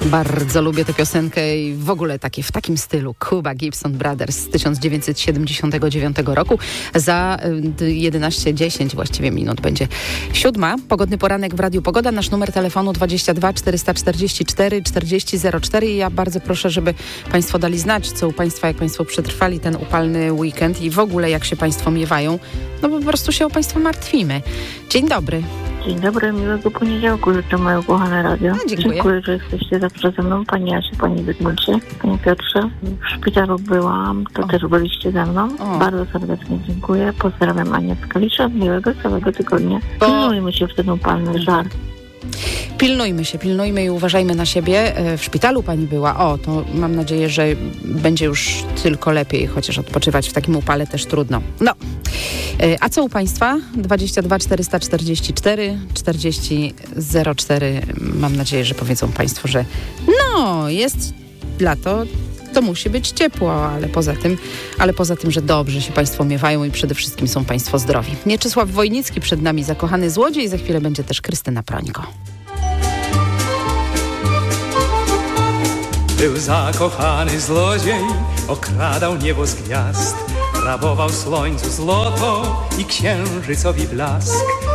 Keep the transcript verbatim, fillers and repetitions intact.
Bardzo lubię tę piosenkę i w ogóle takie, w takim stylu. Cuba Gibson Brothers z tysiąc dziewięćset siedemdziesiątego dziewiątego roku. Za jedenaście dziesięć właściwie minut będzie siódma. Pogodny poranek w Radiu Pogoda. Nasz numer telefonu dwadzieścia dwa czterysta czterdzieści cztery czterdzieści zero cztery i ja bardzo proszę, żeby Państwo dali znać, co u Państwa, jak Państwo przetrwali ten upalny weekend i w ogóle jak się Państwo miewają. No bo po prostu się o Państwa martwimy. Dzień dobry. Dzień dobry, miłego poniedziałku życzę, moje ukochane radio. No, dziękuję. Dziękuję, że jesteście zawsze ze mną, Pani Asiu, Pani Zygmuncie, Panie Piotrze. W szpitalu byłam, to o. też byliście ze mną. O. Bardzo serdecznie dziękuję. Pozdrawiam Anię z Kalisza. Miłego całego tygodnia. Bo... Pilnujmy się w ten upalny żar. Pilnujmy się, pilnujmy i uważajmy na siebie. W szpitalu Pani była. O, to mam nadzieję, że będzie już tylko lepiej, chociaż odpoczywać w takim upale też trudno. No, a co u Państwa? dwadzieścia dwa czterysta czterdzieści cztery czterdzieści zero cztery. Mam nadzieję, że powiedzą Państwo, że no, jest lato, to musi być ciepło, ale poza tym, ale poza tym, że dobrze się Państwo miewają i przede wszystkim są Państwo zdrowi. Mieczysław Wojnicki przed nami, zakochany złodziej, za chwilę będzie też Krystyna Prońko. Był zakochany złodziej, okradał niebo z gwiazd, rabował słońcu złoto i księżycowi blask.